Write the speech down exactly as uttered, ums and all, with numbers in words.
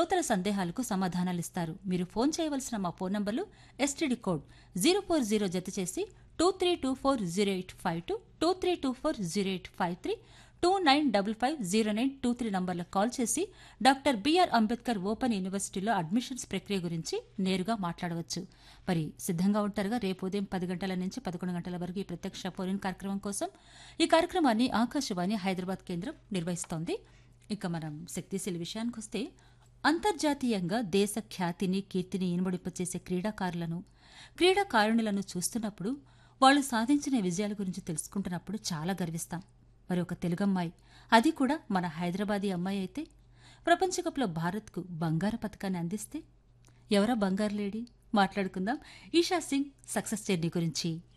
శ్రోతల సందేహాలకు సమాధానాలిస్తారు. మీరు ఫోన్ చేయవలసిన మా ఫోన్ నంబర్లు STD code zero four zero జత చేసి two three two four zero eight five two two three two four zero eight five three two nine double five zero nine two three నంబర్లకు call చేసి doctor BR Ambedkar open యూనివర్సిటీలో admissions ప్రక్రియ గురించి నేరుగా మాట్లాడవచ్చు. మరి సిద్ధంగా ఉంటారుగా రేపు ఉదయం పది గంటల నుంచి పదకొండు గంటల వరకు ఈ ప్రత్యక్ష ఫోన్ కార్యక్రమం కోసం. ఈ కార్యక్రమాన్ని ఆకాశవాణి హైదరాబాద్ కేంద్రం నిర్వహిస్తోంది. ఇక మనం శక్తిశీలి విషయానికొస్తే, అంతర్జాతీయంగా దేశ ఖ్యాతిని కీర్తిని ఇనుమడింపచేసే క్రీడాకారులను క్రీడాకారుణులను చూస్తున్నప్పుడు, వాళ్ళు సాధించిన విజయాల గురించి తెలుసుకుంటున్నప్పుడు చాలా గర్విస్తాం. మరి ఒక తెలుగమ్మాయి, అది కూడా మన హైదరాబాదీ అమ్మాయి అయితే ప్రపంచకప్లో భారత్కు బంగారు పతకాన్ని అందిస్తే ఎవరా బంగారు లేడీ? మాట్లాడుకుందాం ఈషా సింగ్ సక్సెస్ జర్నీ గురించి.